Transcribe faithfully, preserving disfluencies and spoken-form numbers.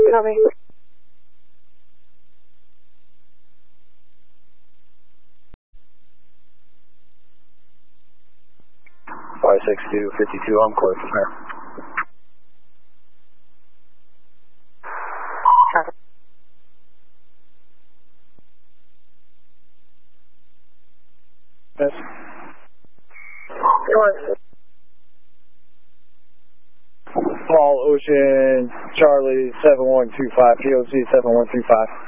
Copy. five six two, fifty-two on course from here. Copy. Yes. North. Paul Ocean, Charlie seven one two five, P O C seven one two five.